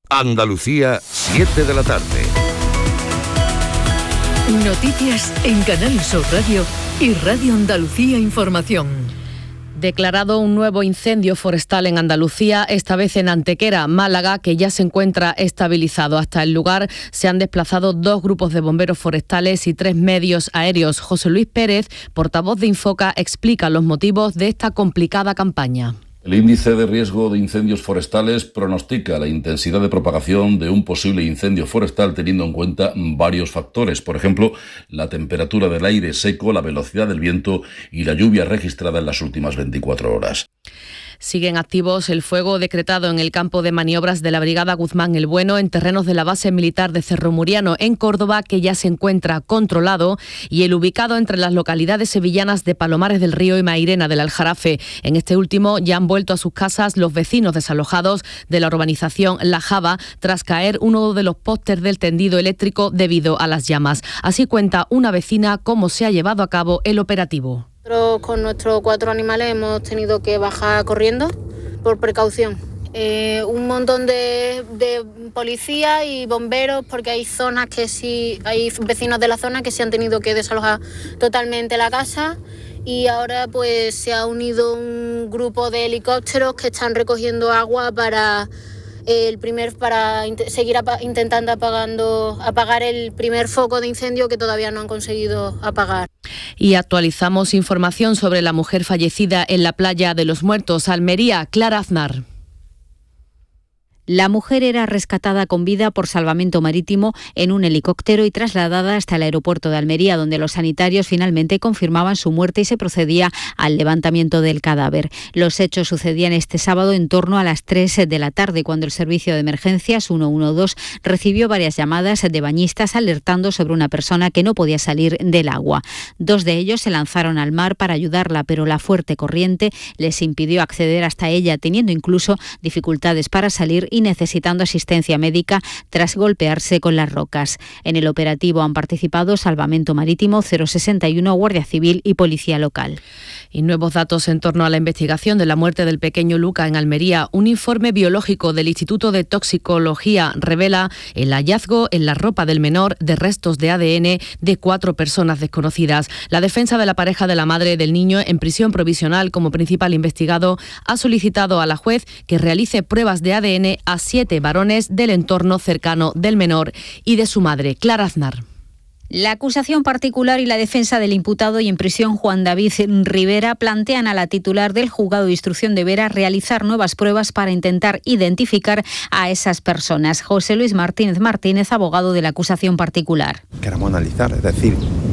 Andalucía, 7 de la tarde. Noticias en Canal Sur Radio y Radio Andalucía Información. Declarado un nuevo incendio forestal en Andalucía, esta vez en Antequera, Málaga, que ya se encuentra estabilizado. Hasta el lugar se han desplazado 2 grupos de bomberos forestales y 3 medios aéreos. José Luis Pérez, portavoz de Infoca, explica los motivos de esta complicada campaña. El índice de riesgo de incendios forestales pronostica la intensidad de propagación de un posible incendio forestal teniendo en cuenta varios factores, por ejemplo, la temperatura del aire seco, la velocidad del viento y la lluvia registrada en las últimas 24 horas. Siguen activos el fuego decretado en el campo de maniobras de la Brigada Guzmán el Bueno en terrenos de la base militar de Cerro Muriano, en Córdoba, que ya se encuentra controlado, y el ubicado entre las localidades sevillanas de Palomares del Río y Mairena del Aljarafe. En este último ya han vuelto a sus casas los vecinos desalojados de la urbanización La Java tras caer uno de los postes del tendido eléctrico debido a las llamas. Así cuenta una vecina cómo se ha llevado a cabo el operativo. Con nuestros 4 animales hemos tenido que bajar corriendo por precaución. Un montón de policías y bomberos, porque hay zonas que sí, hay vecinos de la zona que se han tenido que desalojar totalmente la casa, y ahora pues se ha unido un grupo de helicópteros que están recogiendo agua para seguir intentando apagar el primer foco de incendio que todavía no han conseguido apagar. Y actualizamos información sobre la mujer fallecida en la playa de los Muertos, Almería. Clara Aznar. La mujer era rescatada con vida por salvamento marítimo en un helicóptero y trasladada hasta el aeropuerto de Almería, donde los sanitarios finalmente confirmaban su muerte y se procedía al levantamiento del cadáver. Los hechos sucedían este sábado en torno a las 3 de la tarde, cuando el servicio de emergencias 112 recibió varias llamadas de bañistas alertando sobre una persona que no podía salir del agua. 2 de ellos se lanzaron al mar para ayudarla, pero la fuerte corriente les impidió acceder hasta ella, teniendo incluso dificultades para salir y necesitando asistencia médica tras golpearse con las rocas. En el operativo han participado Salvamento Marítimo, 061, Guardia Civil y Policía Local. Y nuevos datos en torno a la investigación de la muerte del pequeño Luca en Almería. Un informe biológico del Instituto de Toxicología revela el hallazgo en la ropa del menor de restos de ADN de 4 personas desconocidas. La defensa de la pareja de la madre del niño, en prisión provisional como principal investigado, ha solicitado a la juez que realice pruebas de ADN a 7 varones del entorno cercano del menor y de su madre. Clara Aznar. La acusación particular y la defensa del imputado y en prisión Juan David Rivera plantean a la titular del Juzgado de Instrucción de Vera realizar nuevas pruebas para intentar identificar a esas personas. José Luis Martínez, abogado de la acusación particular. Queremos analizar, es decir,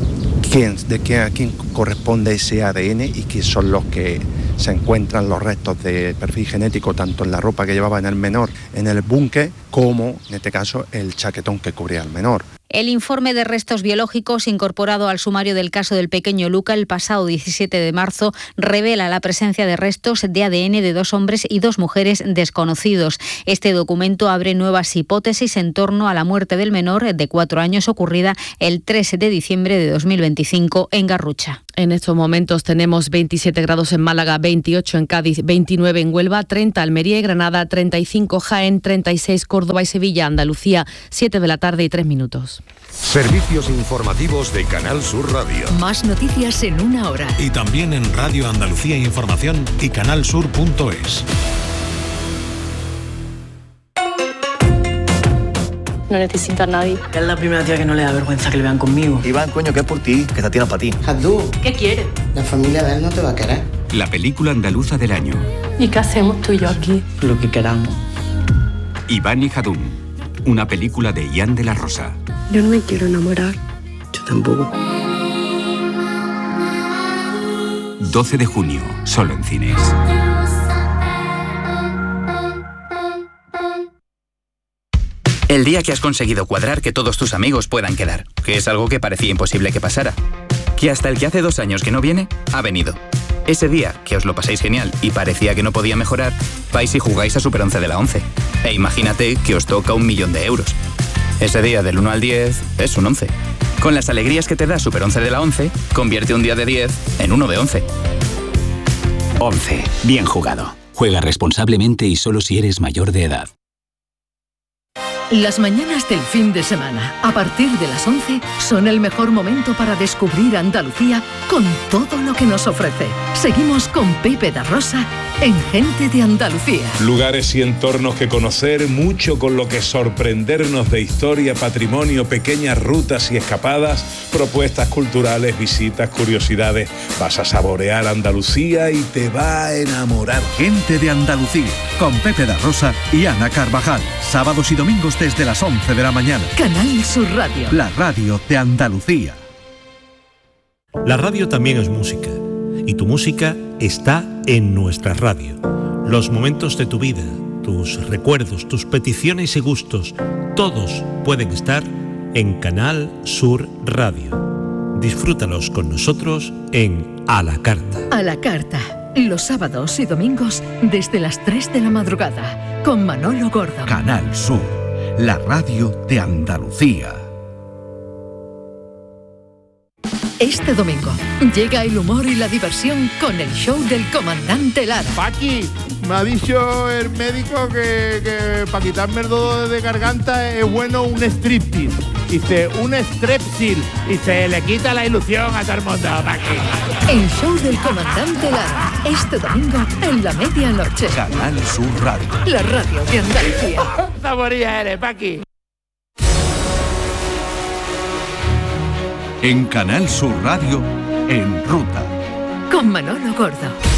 a quién corresponde ese ADN y quién son los que se encuentran los restos de perfil genético tanto en la ropa que llevaba en el menor en el búnker como, en este caso, el chaquetón que cubría al menor. El informe de restos biológicos incorporado al sumario del caso del pequeño Luca el pasado 17 de marzo revela la presencia de restos de ADN de 2 hombres y 2 mujeres desconocidos. Este documento abre nuevas hipótesis en torno a la muerte del menor de 4 años ocurrida el 13 de diciembre de 2025 en Garrucha. En estos momentos tenemos 27 grados en Málaga, 28 en Cádiz, 29 en Huelva, 30 Almería y Granada, 35 Jaén, 36 Córdoba y Sevilla, Andalucía, 7 de la tarde y 3 minutos. Servicios informativos de Canal Sur Radio. Más noticias en 1 hora. Y también en Radio Andalucía Información y canalsur.es. No necesito a nadie. Es la primera tía que no le da vergüenza que le vean conmigo. Iván, coño, que es por ti, que esta tía no es para ti. Jadú, ¿qué quieres? La familia de él no te va a querer. La película andaluza del año. ¿Y qué hacemos tú y yo aquí? Lo que queramos. Iván y Jadún, una película de Ian de la Rosa. Yo no me quiero enamorar. Yo tampoco. 12 de junio, solo en cines. El día que has conseguido cuadrar que todos tus amigos puedan quedar, que es algo que parecía imposible que pasara. Que hasta el que hace 2 años que no viene, ha venido. Ese día, que os lo pasáis genial y parecía que no podía mejorar, vais y jugáis a Super 11 de la 11. E imagínate que os toca 1.000.000 de euros. Ese día del 1 al 10 es un 11. Con las alegrías que te da Super 11 de la 11, convierte un día de 10 en uno de 11. 11. Bien jugado. Juega responsablemente y solo si eres mayor de edad. Las mañanas del fin de semana, a partir de las 11, son el mejor momento para descubrir Andalucía con todo lo que nos ofrece. Seguimos con Pepe da Rosa en Gente de Andalucía. Lugares y entornos que conocer, mucho con lo que sorprendernos de historia, patrimonio, pequeñas rutas y escapadas, propuestas culturales, visitas, curiosidades. Vas a saborear Andalucía y te va a enamorar. Gente de Andalucía, con Pepe da Rosa y Ana Carvajal. Sábados y domingos desde las 11 de la mañana. Canal Sur Radio. La radio de Andalucía. La radio también es música. Y tu música está en nuestra radio. Los momentos de tu vida, tus recuerdos, tus peticiones y gustos, todos pueden estar en Canal Sur Radio. Disfrútalos con nosotros en A la Carta. A la Carta, los sábados y domingos desde las 3 de la madrugada, con Manolo Gordo. Canal Sur, la radio de Andalucía. Este domingo llega el humor y la diversión con el show del comandante Lara. Paqui, me ha dicho el médico que para quitarme el dolor de garganta es bueno un striptease. Dice, un strepsil. Y se le quita la ilusión a todo el mundo, Paqui. El show del comandante Lara. Este domingo en la medianoche. Canal Sur Radio. La radio de Andalucía. Saboría eres, Paqui. En Canal Sur Radio, En Ruta. Con Manolo Gordo.